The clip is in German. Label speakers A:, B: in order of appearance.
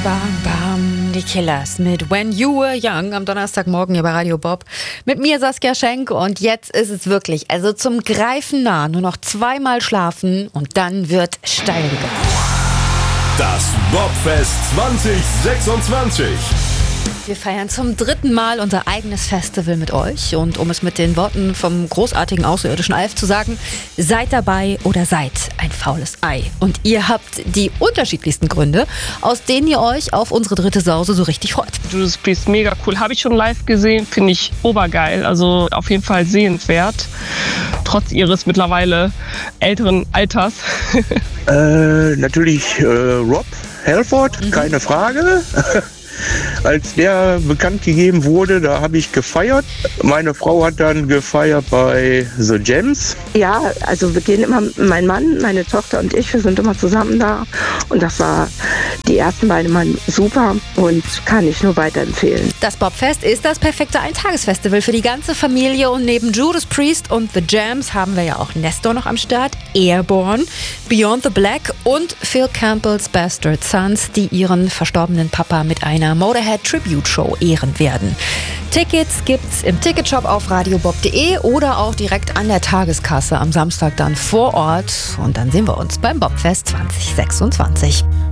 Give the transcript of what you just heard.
A: Bam, bam, die Killers mit When You Were Young am Donnerstagmorgen hier bei Radio Bob. Mit mir Saskia Schenk und jetzt ist es wirklich, also zum Greifen nah, nur noch 2-mal schlafen und dann wird steil gegangen.
B: Das Bobfest 2026.
A: Wir feiern zum 3. Mal unser eigenes Festival mit euch und um es mit den Worten vom großartigen außerirdischen Alf zu sagen, seid dabei oder seid ein faules Ei. Und ihr habt die unterschiedlichsten Gründe, aus denen ihr euch auf unsere 3. Sause so richtig freut.
C: Judas Priest, mega cool. Habe ich schon live gesehen, finde ich obergeil. Also auf jeden Fall sehenswert, trotz ihres mittlerweile älteren Alters.
D: Natürlich Rob Halford, keine Frage. Als der bekannt gegeben wurde, da habe ich gefeiert. Meine Frau hat dann gefeiert bei The Gems.
E: Ja, also wir gehen immer, mein Mann, meine Tochter und ich, wir sind immer zusammen da. Und das war die ersten beiden Mal super und kann ich nur weiterempfehlen.
A: Das Bobfest ist das perfekte Eintagesfestival für die ganze Familie und neben Judas Priest und The Jams haben wir ja auch Nestor noch am Start, Airborne, Beyond the Black und Phil Campbell's Bastard Sons, die ihren verstorbenen Papa mit einer Motorhead Tribute Show ehren werden. Tickets gibt's im Ticketshop auf radiobob.de oder auch direkt an der Tageskasse am Samstag dann vor Ort und dann sehen wir uns beim Bobfest 2026.